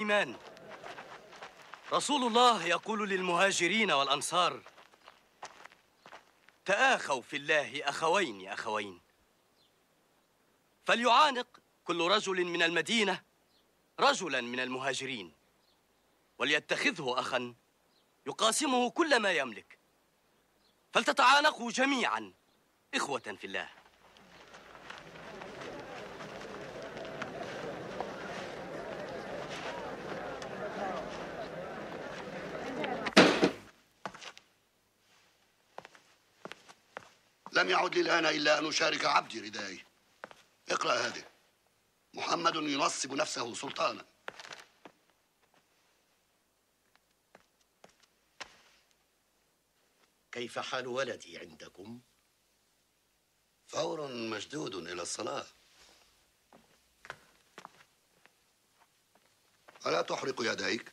الإيمان. رسول الله يقول للمهاجرين والأنصار: تآخوا في الله أخوين أخوين. فليعانق كل رجل من المدينة رجلا من المهاجرين، وليتخذه أخا يقاسمه كل ما يملك، فلتتعانقوا جميعا إخوة في الله. لم يعد لي الآن إلا أن أشارك عبدي ردائي. اقرأ هذه: محمد ينصب نفسه سلطانا. كيف حال ولدي عندكم؟ فور مشدود إلى الصلاة. ألا تحرق يديك؟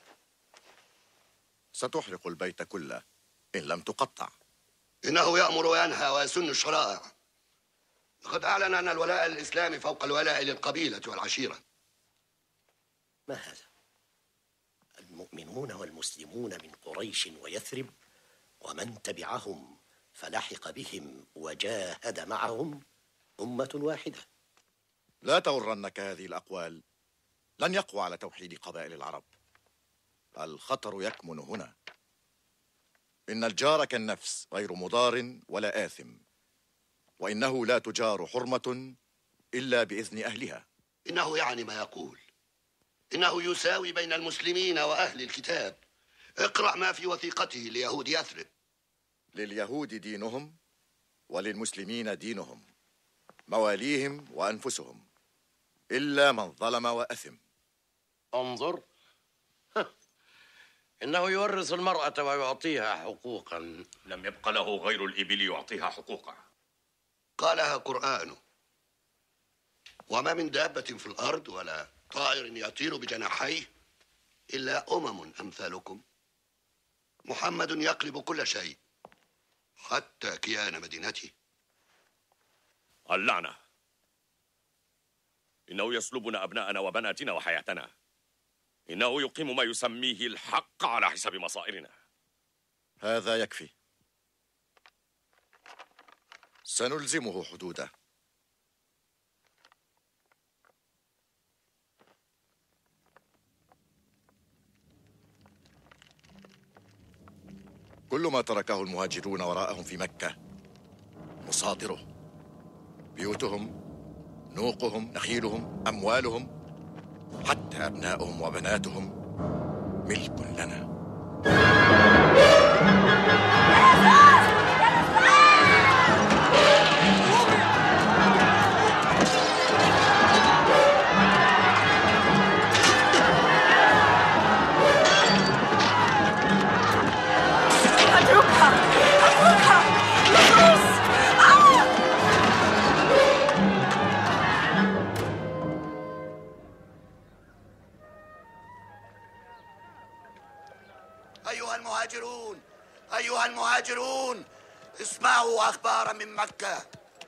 ستحرق البيت كله إن لم تقطع. إنه يأمر وينهى ويسن الشرائع. لقد أعلن أن الولاء الإسلامي فوق الولاء للقبيلة والعشيرة. ما هذا؟ المؤمنون والمسلمون من قريش ويثرب ومن تبعهم فلحق بهم وجاهد معهم أمة واحدة. لا تغرنك هذه الأقوال، لن يقوى على توحيد قبائل العرب. الخطر يكمن هنا. إن الجار كالنفس غير مضار ولا آثم، وإنه لا تجار حرمة إلا بإذن أهلها. إنه يعني ما يقول، إنه يساوي بين المسلمين وأهل الكتاب. اقرأ ما في وثيقته ليهود يثرب. لليهود دينهم وللمسلمين دينهم، مواليهم وأنفسهم، إلا من ظلم وأثم. انظر، إنه يورث المرأة ويعطيها حقوقا. لم يبق له غير الإبل يعطيها حقوقها. قالها قرآنه: وما من دابة في الأرض ولا طائر يطير بجناحيه إلا أمثالكم. محمد يقلب كل شيء حتى كيان مدينته. اللعنة! إنه يسلبنا أبناءنا وبناتنا وحياتنا. إنه يقيم ما يسميه الحق على حساب مصائرنا. هذا يكفي. سنلزمه حدوده. كل ما تركه المهاجرون وراءهم في مكة مصادره: بيوتهم، نوقهم، نخيلهم، أموالهم، حتى أبنائهم وبناتهم ملك لنا. أيها المهاجرون، اسمعوا أخبارا من مكة.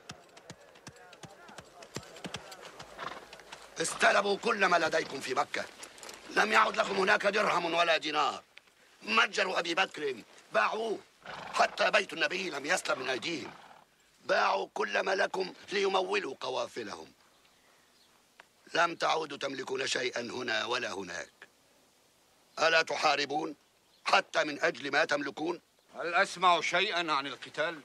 استلبوا كل ما لديكم في مكة. لم يعد لكم هناك درهم ولا دينار. متجر أبي بكر باعوه، حتى بيت النبي لم يسلم من أيديهم. باعوا كل ما لكم ليمولوا قوافلهم. لم تعودوا تملكون شيئا هنا ولا هناك. ألا تحاربون حتى من أجل ما تملكون؟ هل أسمع شيئا عن القتال؟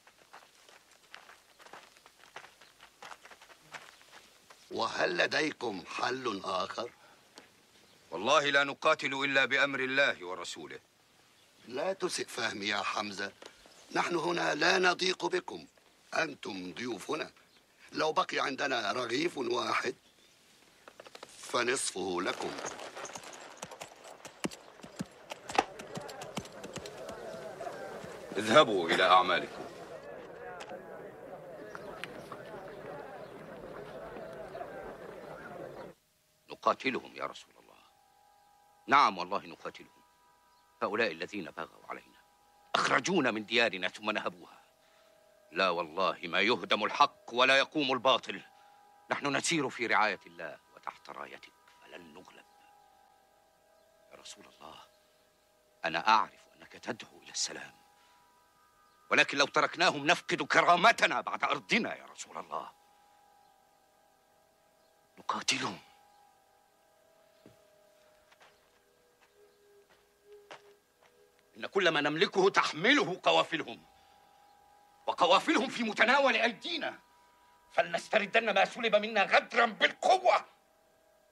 وهل لديكم حل آخر؟ والله لا نقاتل إلا بأمر الله ورسوله. لا تسئ فهمي يا حمزة. نحن هنا لا نضيق بكم، أنتم ضيوفنا. لو بقي عندنا رغيف واحد فنصفه لكم. اذهبوا إلى أعمالكم. نقاتلهم يا رسول الله. نعم والله نقاتلهم. هؤلاء الذين بغوا علينا أخرجونا من ديارنا ثم نهبوها. لا والله ما يهدم الحق ولا يقوم الباطل. نحن نسير في رعاية الله وتحت رايتك فلن نغلب. رسول الله، أنا أعرف أنك تدعو إلى السلام، ولكن لو تركناهم نفقد كرامتنا بعد أرضنا يا رسول الله. نقاتلهم. إن كل ما نملكه تحمله قوافلهم، وقوافلهم في متناول أيدينا، فلنستردن ما سلب منا غدرا بالقوة.